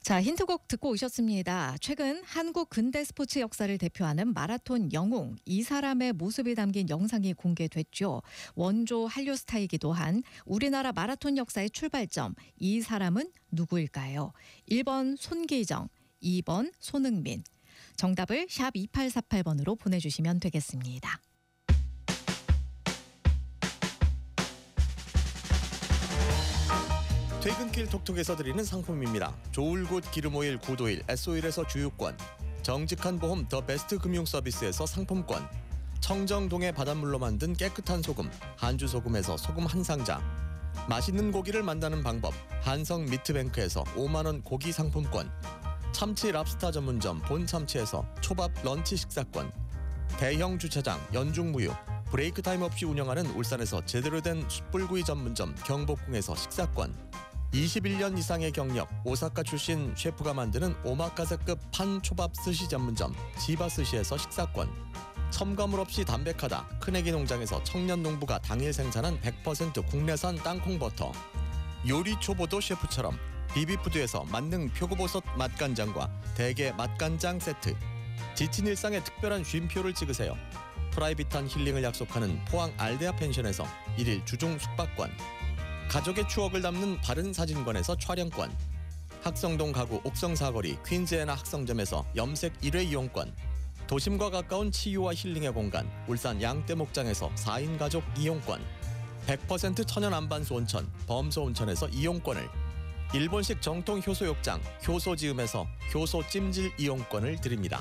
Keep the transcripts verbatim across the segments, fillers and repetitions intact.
자, 힌트곡 듣고 오셨습니다. 최근 한국 근대 스포츠 역사를 대표하는 마라톤 영웅 이 사람의 모습이 담긴 영상이 공개됐죠. 원조 한류 스타이기도 한 우리나라 마라톤 역사의 출발점, 이 사람은 누구일까요? 일 번 손기정, 이 번 손흥민. 정답을 샵 이팔사팔 번으로 보내주시면 되겠습니다. 퇴근길 톡톡에서 드리는 상품입니다. 좋을 곳 기름오일 구도일 에스오일에서 주유권, 정직한 보험 더 베스트 금융 서비스에서 상품권, 청정동의 바닷물로 만든 깨끗한 소금 한주소금에서 소금 한 상자, 맛있는 고기를 만드는 방법 한성 미트뱅크에서 오만 원 고기 상품권, 참치 랍스타 전문점 본참치에서 초밥 런치 식사권, 대형 주차장 연중무휴 브레이크 타임 없이 운영하는 울산에서 제대로 된 숯불구이 전문점 경복궁에서 식사권, 이십일 년 이상의 경력 오사카 출신 셰프가 만드는 오마카세급 판초밥 스시 전문점 지바스시에서 식사권, 첨가물 없이 담백하다 큰애기 농장에서 청년 농부가 당일 생산한 백 퍼센트 국내산 땅콩버터, 요리 초보도 셰프처럼 비비푸드에서 만능 표고버섯 맛간장과 대게 맛간장 세트, 지친 일상에 특별한 쉼표를 찍으세요. 프라이빗한 힐링을 약속하는 포항 알데아 펜션에서 일일 주중 숙박권, 가족의 추억을 담는 바른 사진관에서 촬영권, 학성동 가구 옥성 사거리 퀸즈애나 학성점에서 염색 일 회 이용권, 도심과 가까운 치유와 힐링의 공간 울산 양떼목장에서 사 인 가족 이용권, 백 퍼센트 천연 안반수 온천 범소 온천에서 이용권을, 일본식 정통 효소욕장 효소지음에서 효소 찜질 이용권을 드립니다.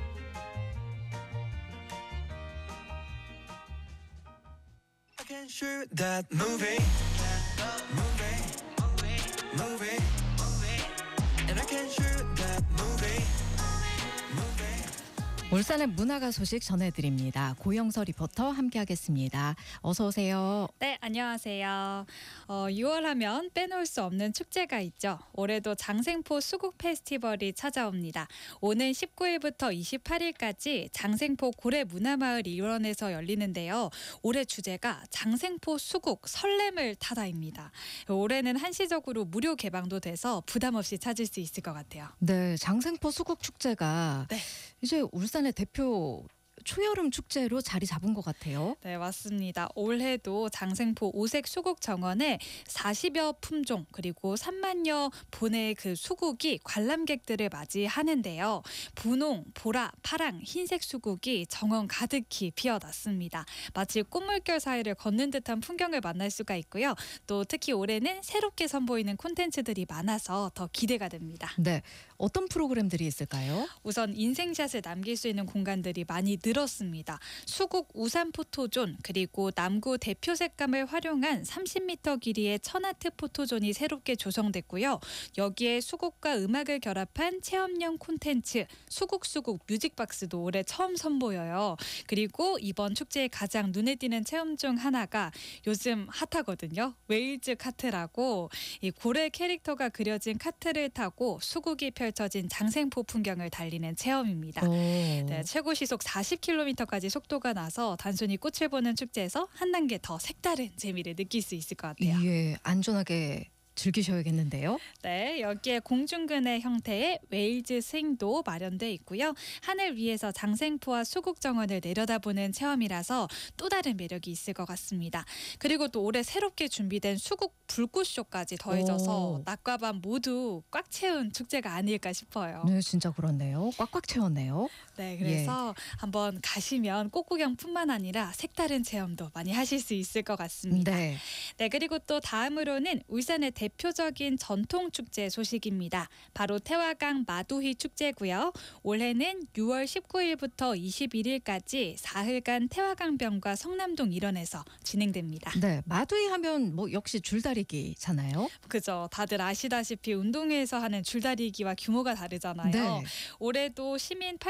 울산의 문화가 소식 전해드립니다. 고영서 리포터 함께하겠습니다. 어서 오세요. 네, 안녕하세요. 어, 유월 하면 빼놓을 수 없는 축제가 있죠. 올해도 장생포 수국 페스티벌이 찾아옵니다. 오는 십구 일부터 이십팔 일까지 장생포 고래문화마을 일원에서 열리는데요. 올해 주제가 장생포 수국 설렘을 타다입니다. 올해는 한시적으로 무료 개방도 돼서 부담 없이 찾을 수 있을 것 같아요. 네, 장생포 수국 축제가 네. 이제 울산의 대표 초여름 축제로 자리 잡은 것 같아요. 네, 맞습니다. 올해도 장생포 오색 수국 정원에 사십여 품종 그리고 삼만여 본의 그 수국이 관람객들을 맞이하는데요. 분홍, 보라, 파랑, 흰색 수국이 정원 가득히 피어났습니다. 마치 꽃물결 사이를 걷는 듯한 풍경을 만날 수가 있고요. 또 특히 올해는 새롭게 선보이는 콘텐츠들이 많아서 더 기대가 됩니다. 네, 어떤 프로그램들이 있을까요? 우선 인생샷을 남길 수 있는 공간들이 많이 늘었습니다. 수국 우산 포토존 그리고 남구 대표 색감을 활용한 삼십 미터 길이의 천아트 포토존이 새롭게 조성됐고요. 여기에 수국과 음악을 결합한 체험형 콘텐츠 수국수국 뮤직박스도 올해 처음 선보여요. 그리고 이번 축제의 가장 눈에 띄는 체험 중 하나가 요즘 핫하거든요. 웨일즈 카트라고 이 고래 캐릭터가 그려진 카트를 타고 수국이 펼쳐진 장생포 풍경을 달리는 체험입니다. 네, 최고 시속 사십 킬로미터까지 속도가 나서 단순히 꽃을 보는 축제에서 한 단계 더 색다른 재미를 느낄 수 있을 것 같아요. 예, 안전하게 즐기셔야겠는데요. 네, 여기에 공중근의 형태의 웨일즈 스윙도 마련돼 있고요. 하늘 위에서 장생포와 수국 정원을 내려다보는 체험이라서 또 다른 매력이 있을 것 같습니다. 그리고 또 올해 새롭게 준비된 수국 불꽃쇼까지 더해져서 오. 낮과 밤 모두 꽉 채운 축제가 아닐까 싶어요. 네, 진짜 그렇네요. 꽉꽉 채웠네요. 네, 그래서 예. 한번 가시면 꽃구경뿐만 아니라 색다른 체험도 많이 하실 수 있을 것 같습니다. 네, 네, 그리고 또 다음으로는 울산의 대표적인 전통 축제 소식입니다. 바로 태화강 마두희 축제고요. 올해는 유월 십구 일부터 이십일 일까지 사흘간 태화강변과 성남동 일원에서 진행됩니다. 네, 마두희 하면 뭐 역시 줄다리기잖아요. 그죠. 다들 아시다시피 운동회에서 하는 줄다리기와 규모가 다르잖아요. 네. 올해도 시민